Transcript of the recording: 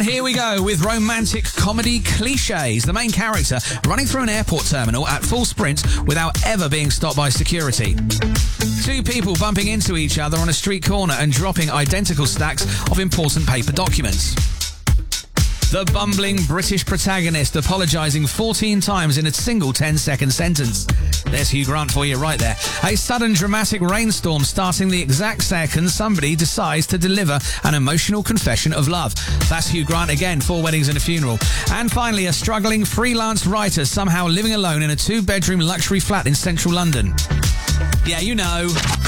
here we go with romantic comedy cliches. The main character running through an airport terminal at full sprint without ever being stopped by security. Two people bumping into each other on a street corner and dropping identical stacks of important paper documents. The bumbling British protagonist apologising 14 times in a single 10-second sentence. There's Hugh Grant for you right there. A sudden dramatic rainstorm starting the exact second somebody decides to deliver an emotional confession of love. That's Hugh Grant again, 4 Weddings and a Funeral. And finally, a struggling freelance writer somehow living alone in a 2-bedroom luxury flat in central London. Yeah, you know.